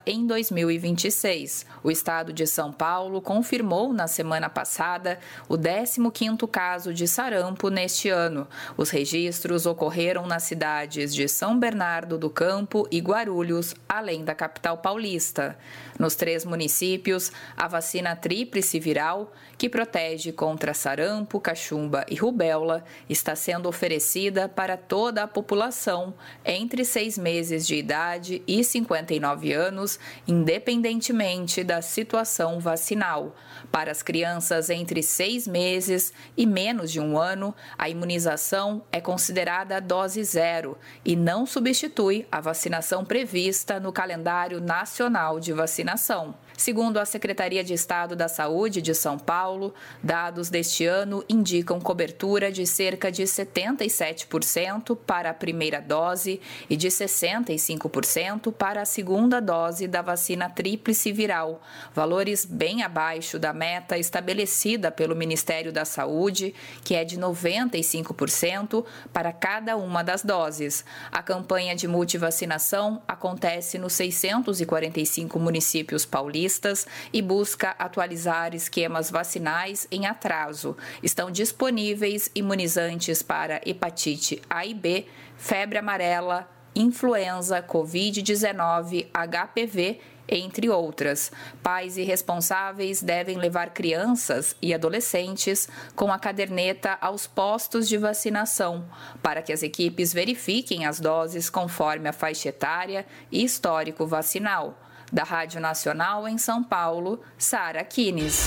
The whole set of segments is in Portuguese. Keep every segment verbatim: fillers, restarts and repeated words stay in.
Em dois mil e vinte e seis, o estado de São Paulo confirmou na semana passada o décimo quinto caso de sarampo neste ano. Os registros ocorreram nas cidades de São Bernardo do Campo e Guarulhos, além da capital paulista. Nos três municípios, a vacina tríplice viral, que protege contra sarampo, cachumba e rubéola, está sendo oferecida para toda a população entre seis meses de idade e cinquenta e nove anos, independentemente da situação vacinal. Para as crianças entre seis meses e menos de um ano, a imunização é considerada dose zero e não substitui a vacinação prevista no calendário nacional de vacinação. Segundo a Secretaria de Estado da Saúde de São Paulo, dados deste ano indicam cobertura de cerca de setenta e sete por cento para a primeira dose e de sessenta e cinco por cento para a segunda dose da vacina tríplice viral, valores bem abaixo da meta estabelecida pelo Ministério da Saúde, que é de noventa e cinco por cento para cada uma das doses. A campanha de multivacinação acontece nos seiscentos e quarenta e cinco municípios paulistas e busca atualizar esquemas vacinais em atraso. Estão disponíveis imunizantes para hepatite A e B, febre amarela, influenza, covid dezenove, H P V, entre outras. Pais e responsáveis devem levar crianças e adolescentes com a caderneta aos postos de vacinação, para que as equipes verifiquem as doses conforme a faixa etária e histórico vacinal. Da Rádio Nacional em São Paulo, Sara Kines.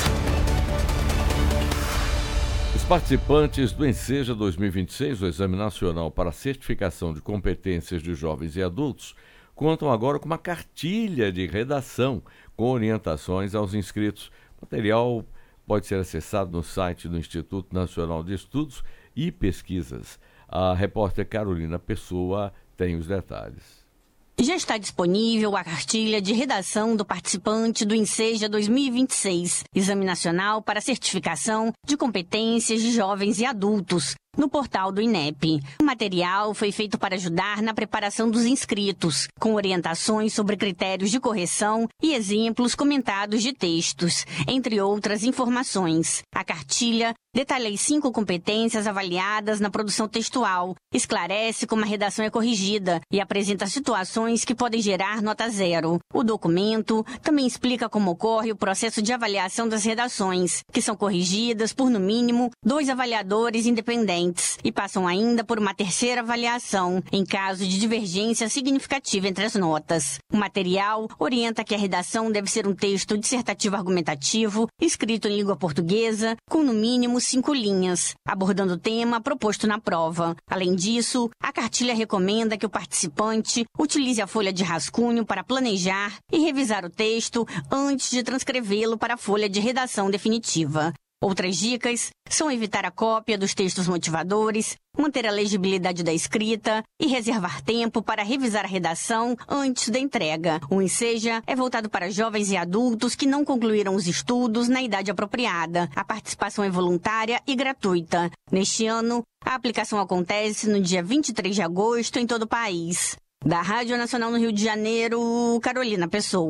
Os participantes do Enseja dois mil e vinte e seis, o Exame Nacional para a Certificação de Competências de Jovens e Adultos, contam agora com uma cartilha de redação com orientações aos inscritos. O material pode ser acessado no site do Instituto Nacional de Estudos e Pesquisas. A repórter Carolina Pessoa tem os detalhes. Já está disponível a cartilha de redação do participante do Enseja dois mil e vinte e seis, Exame Nacional para a Certificação de Competências de Jovens e Adultos, no portal do INEP. O material foi feito para ajudar na preparação dos inscritos, com orientações sobre critérios de correção e exemplos comentados de textos, entre outras informações. A cartilha detalha as cinco competências avaliadas na produção textual, esclarece como a redação é corrigida e apresenta situações que podem gerar nota zero. O documento também explica como ocorre o processo de avaliação das redações, que são corrigidas por, no mínimo, dois avaliadores independentes e passam ainda por uma terceira avaliação, em caso de divergência significativa entre as notas. O material orienta que a redação deve ser um texto dissertativo argumentativo, escrito em língua portuguesa, com no mínimo cinco linhas, abordando o tema proposto na prova. Além disso, a cartilha recomenda que o participante utilize a folha de rascunho para planejar e revisar o texto antes de transcrevê-lo para a folha de redação definitiva. Outras dicas são evitar a cópia dos textos motivadores, manter a legibilidade da escrita e reservar tempo para revisar a redação antes da entrega. O Enseja é voltado para jovens e adultos que não concluíram os estudos na idade apropriada. A participação é voluntária e gratuita. Neste ano, a aplicação acontece no dia vinte e três de agosto em todo o país. Da Rádio Nacional no Rio de Janeiro, Carolina Pessoa.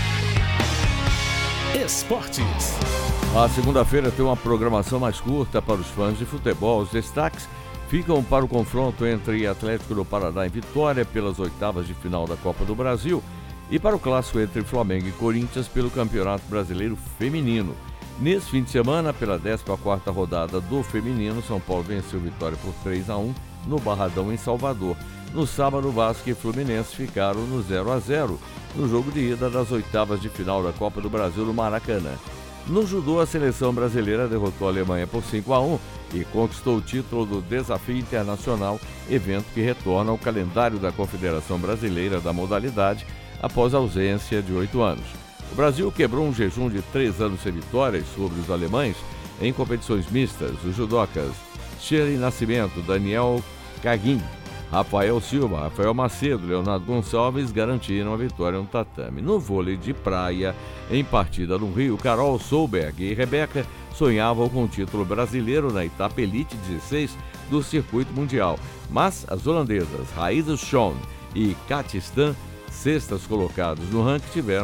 Esportes. A segunda-feira tem uma programação mais curta para os fãs de futebol. Os destaques ficam para o confronto entre Atlético do Paraná e Vitória pelas oitavas de final da Copa do Brasil e para o clássico entre Flamengo e Corinthians pelo Campeonato Brasileiro Feminino. Nesse fim de semana, pela décima quarta rodada do Feminino, São Paulo venceu Vitória por três a um no Barradão, em Salvador. No sábado, Vasco e Fluminense ficaram no zero a zero no jogo de ida das oitavas de final da Copa do Brasil no Maracanã. No judô, a seleção brasileira derrotou a Alemanha por cinco a um e conquistou o título do Desafio Internacional, evento que retorna ao calendário da Confederação Brasileira da modalidade após a ausência de oito anos. O Brasil quebrou um jejum de três anos sem vitórias sobre os alemães em competições mistas. Os judocas Shirley Nascimento, Daniel Caguin, Rafael Silva, Rafael Macedo, Leonardo Gonçalves garantiram a vitória no tatame. No vôlei de praia, em partida no Rio, Carol Solberg e Rebeca sonhavam com o título brasileiro na etapa Elite dezesseis do circuito mundial. Mas as holandesas Raíza Schoen e Katistan sextas colocadas no ranking tiveram